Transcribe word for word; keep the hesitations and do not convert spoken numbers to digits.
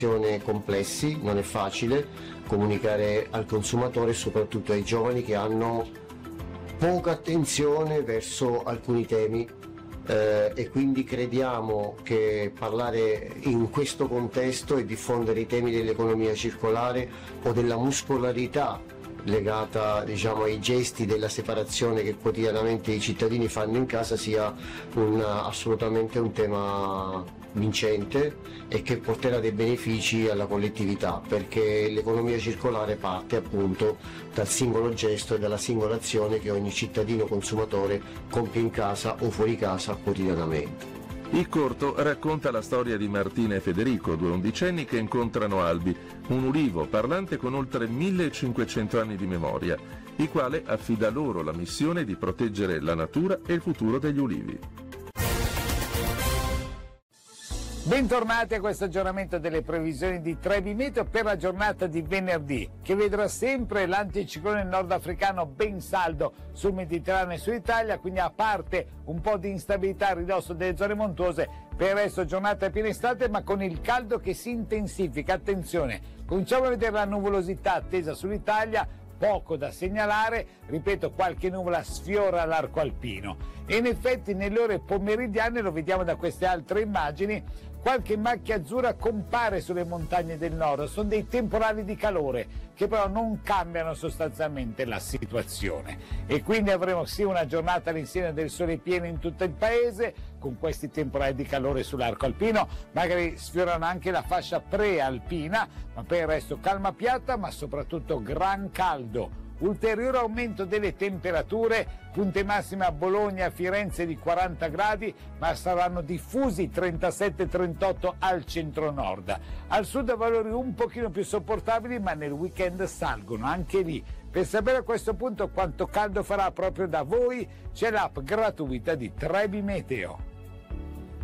complessi, non è facile comunicare al consumatore e soprattutto ai giovani che hanno poca attenzione verso alcuni temi eh, e quindi crediamo che parlare in questo contesto e diffondere i temi dell'economia circolare o della muscolarità legata, diciamo, ai gesti della separazione che quotidianamente i cittadini fanno in casa sia un, assolutamente un tema vincente e che porterà dei benefici alla collettività, perché l'economia circolare parte appunto dal singolo gesto e dalla singola azione che ogni cittadino consumatore compie in casa o fuori casa quotidianamente. Il corto racconta la storia di Martina e Federico, due undicenni che incontrano Albi, un ulivo parlante con oltre millecinquecento anni di memoria, il quale affida loro la missione di proteggere la natura e il futuro degli ulivi. Bentornati a questo aggiornamento delle previsioni di Trebi Meteo per la giornata di venerdì, che vedrà sempre l'anticiclone nordafricano ben saldo sul Mediterraneo e sull'Italia, quindi a parte un po' di instabilità a ridosso delle zone montuose, per il resto giornata piena estate ma con il caldo che si intensifica. Attenzione, cominciamo a vedere la nuvolosità attesa sull'Italia, poco da segnalare, ripeto, qualche nuvola sfiora l'arco alpino e in effetti nelle ore pomeridiane, lo vediamo da queste altre immagini, qualche macchia azzurra compare sulle montagne del nord, sono dei temporali di calore che però non cambiano sostanzialmente la situazione e quindi avremo sì una giornata all'insegna del sole pieno in tutto il paese con questi temporali di calore sull'arco alpino, magari sfiorano anche la fascia prealpina, ma per il resto calma piatta ma soprattutto gran caldo. Ulteriore aumento delle temperature, punte massime a Bologna e a Firenze di quaranta gradi, ma saranno diffusi trentasette trentotto al centro-nord. Al sud valori un pochino più sopportabili, ma nel weekend salgono anche lì. Per sapere a questo punto quanto caldo farà proprio da voi, c'è l'app gratuita di Trebi Meteo.